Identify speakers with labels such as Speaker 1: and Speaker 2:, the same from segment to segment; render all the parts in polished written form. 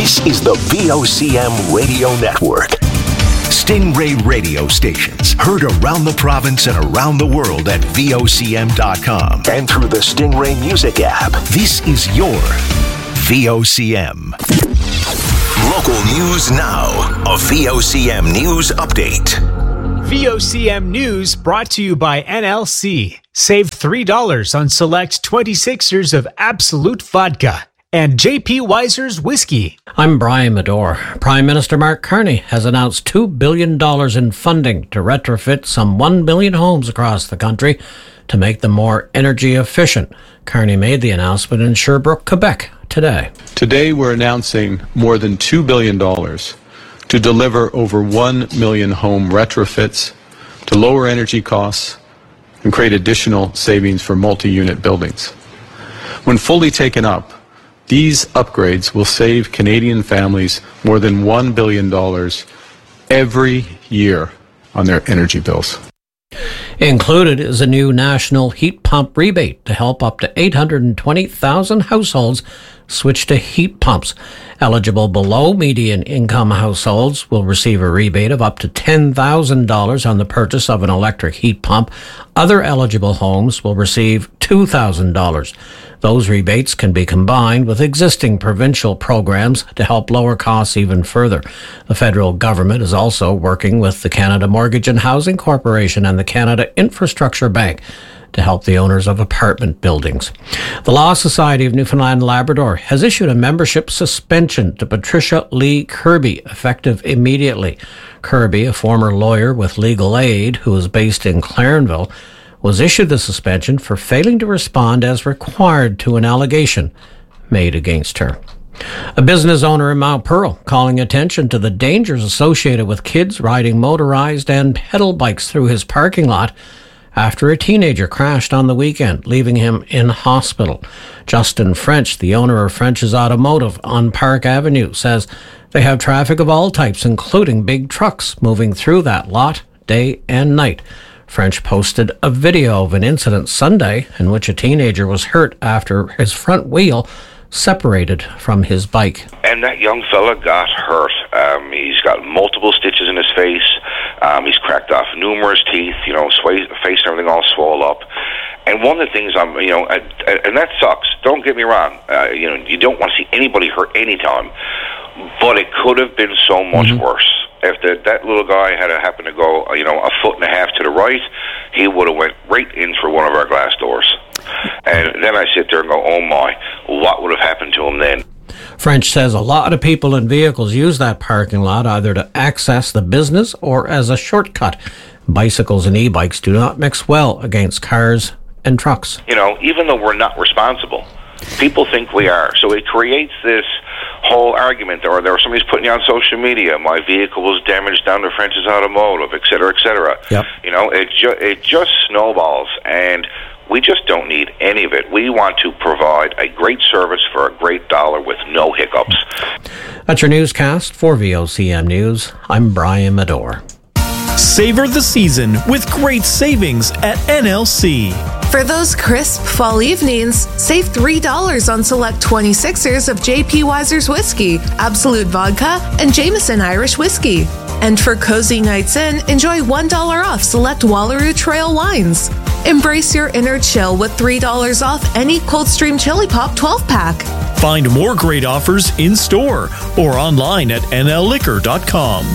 Speaker 1: This is the VOCM Radio Network. Stingray radio stations heard around the province and around the world at VOCM.com and through the Stingray Music app. This is your VOCM. Local news now. A VOCM News Update.
Speaker 2: VOCM News brought to you by NLC. Save $3 on select 26ers of Absolute Vodka and J.P. Wiser's Whiskey.
Speaker 3: I'm Brian Medore. Prime Minister Mark Carney has announced $2 billion in funding to retrofit some 1 million homes across the country to make them more energy efficient. Carney made the announcement in Sherbrooke, Quebec today.
Speaker 4: Today we're announcing more than $2 billion to deliver over 1 million home retrofits to lower energy costs and create additional savings for multi-unit buildings. When fully taken up, these upgrades will save Canadian families more than $1 billion every year on their energy bills.
Speaker 3: Included is a new national heat pump rebate to help up to 820,000 households switch to heat pumps. Eligible below median income households will receive a rebate of up to $10,000 on the purchase of an electric heat pump. Other eligible homes will receive $2,000. Those rebates can be combined with existing provincial programs to help lower costs even further. The federal government is also working with the Canada Mortgage and Housing Corporation and the Canada Infrastructure Bank to help the owners of apartment buildings. The Law Society of Newfoundland and Labrador has issued a membership suspension to Patricia Lee Kirby, effective immediately. Kirby, a former lawyer with Legal Aid who is based in Clarenville, was issued the suspension for failing to respond as required to an allegation made against her. A business owner in Mount Pearl calling attention to the dangers associated with kids riding motorized and pedal bikes through his parking lot after a teenager crashed on the weekend, leaving him in hospital. Justin French, the owner of French's Automotive on Park Avenue, says they have traffic of all types, including big trucks, moving through that lot day and night. French posted a video of an incident Sunday in which a teenager was hurt after his front wheel separated from his bike.
Speaker 5: And that young fella got hurt. He's got multiple stitches in his face. He's cracked off numerous teeth, face and everything all swole up. And one of the things and that sucks. Don't get me wrong. You don't want to see anybody hurt anytime. But it could have been so much worse. If that little guy had happened to go, a foot and a half to the right, he would have went right in through one of our glass doors. And then I sit there and go, oh my, what would have happened to him then?
Speaker 3: French says a lot of people and vehicles use that parking lot either to access the business or as a shortcut. Bicycles and e-bikes do not mix well against cars and trucks.
Speaker 5: Even though we're not responsible, people think we are. So it creates this whole argument, or there somebody's putting you on social media, my vehicle was damaged down to French's Automotive, et cetera, et cetera.
Speaker 3: Yep.
Speaker 5: It just snowballs, and we just don't need any of it. We want to provide a great service for a great dollar with no hiccups.
Speaker 3: That's your newscast for VOCM News. I'm Brian Medore.
Speaker 6: Savor the season with great savings at NLC.
Speaker 7: For those crisp fall evenings, save $3 on select 26ers of J.P. Wiser's Whiskey, Absolute Vodka, and Jameson Irish Whiskey. And for cozy nights in, enjoy $1 off select Wallaroo Trail wines. Embrace your inner chill with $3 off any Coldstream Chili Pop 12-pack.
Speaker 6: Find more great offers in store or online at nlliquor.com.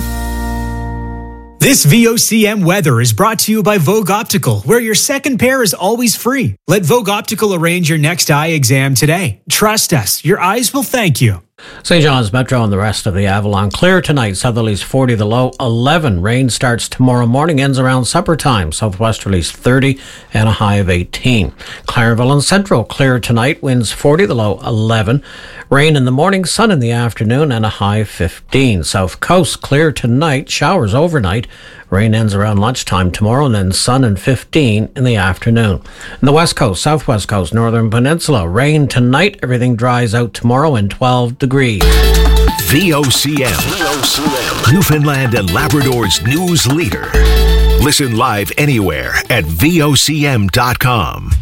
Speaker 2: This VOCM weather is brought to you by Vogue Optical, where your second pair is always free. Let Vogue Optical arrange your next eye exam today. Trust us, your eyes will thank you.
Speaker 3: St. John's Metro and the rest of the Avalon. Clear tonight, southerlies 40, the low 11. Rain starts tomorrow morning, ends around supper time. Southwesterlies 30 and a high of 18. Clarenville and Central, clear tonight, winds 40, the low 11. Rain in the morning, sun in the afternoon, and a high of 15. South Coast, clear tonight, showers overnight. Rain ends around lunchtime tomorrow, and then sun and 15 in the afternoon. In the West Coast, Southwest Coast, Northern Peninsula, rain tonight, everything dries out tomorrow, and 12 degrees.
Speaker 1: VOCM, Newfoundland and Labrador's news leader. Listen live anywhere at VOCM.com.